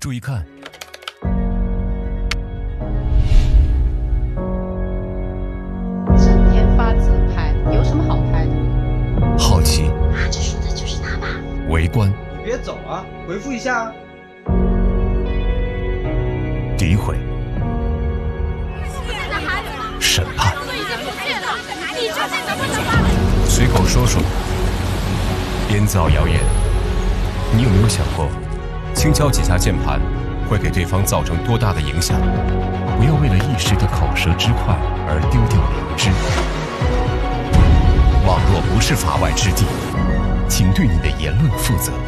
注意看。 整天发自拍，有什么好拍的？ 好奇， 这说的就是他吧？ 围观， 你别走啊，回复一下啊。 诋毁，审判，随口说说，编造谣言。你有没有想过，轻敲几下键盘会给对方造成多大的影响？不要为了一时的口舌之快而丢掉良知。网络不是法外之地，请对你的言论负责。